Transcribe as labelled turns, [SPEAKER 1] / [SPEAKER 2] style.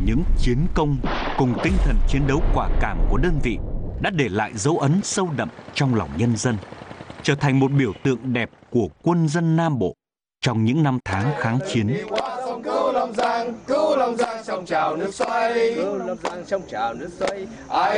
[SPEAKER 1] những chiến công cùng tinh thần chiến đấu quả cảm của đơn vị đã để lại dấu ấn sâu đậm trong lòng nhân dân, trở thành một biểu tượng đẹp của quân dân Nam Bộ trong những năm tháng kháng chiến.
[SPEAKER 2] Cứu Long Giang sông trào nước xoay, cứu Long Giang sông trào nước xoay.